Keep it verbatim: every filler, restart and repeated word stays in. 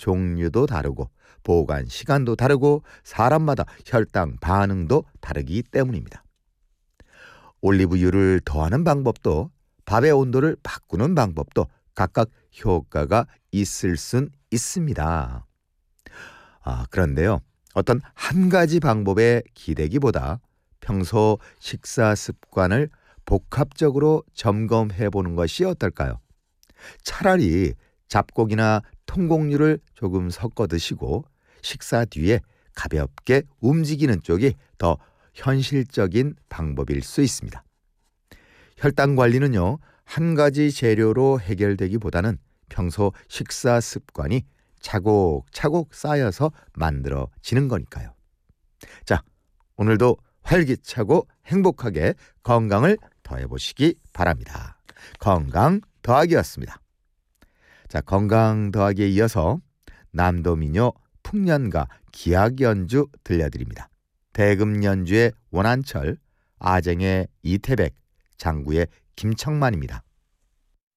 종류도 다르고 보관 시간도 다르고 사람마다 혈당 반응도 다르기 때문입니다. 올리브유를 더하는 방법도 밥의 온도를 바꾸는 방법도 각각 효과가 있을 순 있습니다. 아, 그런데요. 어떤 한 가지 방법에 기대기보다 평소 식사 습관을 복합적으로 점검해 보는 것이 어떨까요? 차라리 잡곡이나 통곡류를 조금 섞어 드시고 식사 뒤에 가볍게 움직이는 쪽이 더 현실적인 방법일 수 있습니다. 혈당 관리는요, 한 가지 재료로 해결되기보다는 평소 식사 습관이 차곡차곡 쌓여서 만들어지는 거니까요. 자, 오늘도 활기차고 행복하게 건강을 더해보시기 바랍니다. 건강 더하기였습니다. 자, 건강 더하기에 이어서 남도민요 풍년가 기악연주 들려드립니다. 대금연주의 원한철, 아쟁의 이태백, 장구의 김청만입니다.